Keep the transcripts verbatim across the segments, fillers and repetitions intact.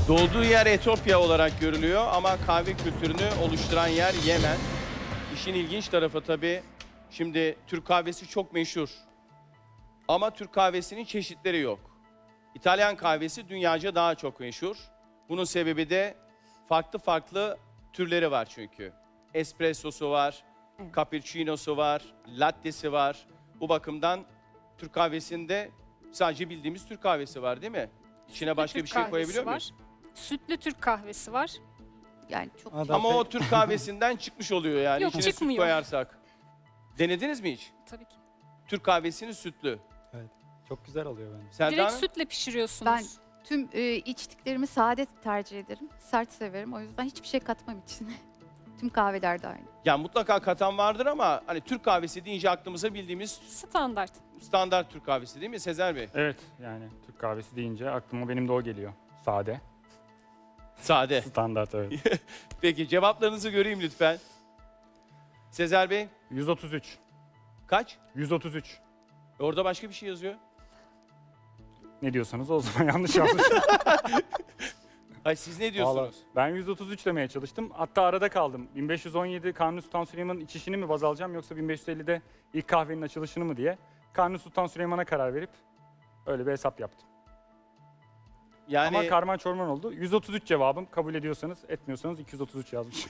Doğduğu yer Etiyopya olarak görülüyor ama kahve kültürünü oluşturan yer Yemen. İşin ilginç tarafı tabii, şimdi Türk kahvesi çok meşhur. Ama Türk kahvesinin çeşitleri yok. İtalyan kahvesi dünyaca daha çok meşhur. Bunun sebebi de farklı farklı türleri var çünkü. Espressosu var, Evet. cappuccino'su var, latte'si var. Bu bakımdan Türk kahvesinde sadece bildiğimiz Türk kahvesi var değil mi? İçine Sütlü başka Türk bir şey kahvesi koyabiliyor var. muyuz? Sütlü Türk kahvesi var. Yani çok Adam- Ama o Türk kahvesinden çıkmış oluyor yani. Yok, İçine süt çıkmıyor. koyarsak. Denediniz mi hiç? Tabii ki. Türk kahvesini sütlü. Çok güzel oluyor bence. Selda Direkt Hanım? sütle pişiriyorsunuz. Ben tüm e, içtiklerimi sade tercih ederim. Sert severim. O yüzden hiçbir şey katmam içine. Tüm kahveler de aynı. Ya mutlaka katan vardır ama hani Türk kahvesi deyince aklımıza bildiğimiz Standart. standart Türk kahvesi değil mi Sezer Bey? Evet, yani Türk kahvesi deyince aklıma benim de o geliyor. Sade, Sade. standart, evet. Peki cevaplarınızı göreyim lütfen. Sezer Bey yüz otuz üç. kaç? yüz otuz üç. Orada başka bir şey yazıyor. Ne diyorsanız o zaman yanlış yazmış. Hayır siz ne Vallahi diyorsunuz? ben yüz otuz üç demeye çalıştım. Hatta arada kaldım. bin beş yüz on yedi Kanuni Sultan Süleyman'ın içişini mi baz alacağım yoksa bin beş yüz ellide ilk kahvenin açılışını mı diye. Kanuni Sultan Süleyman'a karar verip öyle bir hesap yaptım. Yani Ama karman çorman oldu. yüz otuz üç cevabım. Kabul ediyorsanız, etmiyorsanız iki yüz otuz üç yazmış.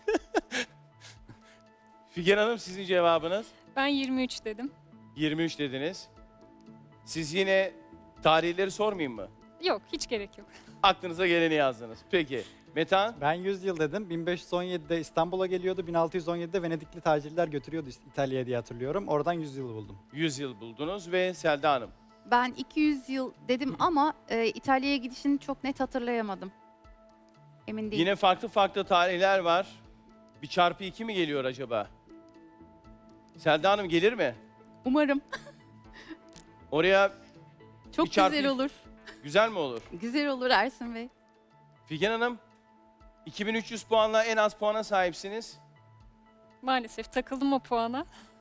Figen Hanım sizin cevabınız Ben yirmi üç dedim. yirmi üç dediniz. Siz yine tarihleri sormayayım mı? Yok, hiç gerek yok. Aklınıza geleni yazdınız. Peki Metehan? Ben yüz yıl dedim. bin beş yüz on yedide İstanbul'a geliyordu. bin altı yüz on yedide Venedikli tacirler götürüyordu İtalya'ya diye hatırlıyorum. Oradan yüz yıl buldum. yüz yıl buldunuz ve Selda Hanım. Ben iki yüz yıl dedim ama e, İtalya'ya gidişini çok net hatırlayamadım. Emin değilim. Yine farklı farklı tarihler var. Bir çarpı iki mi geliyor acaba? Selda Hanım gelir mi? Umarım. Oraya Çok Bir çarpı güzel iki. olur. güzel mi olur? Güzel olur Ersin Bey. Figen Hanım, iki bin üç yüz puanla en az puana sahipsiniz. Maalesef takıldım o puana.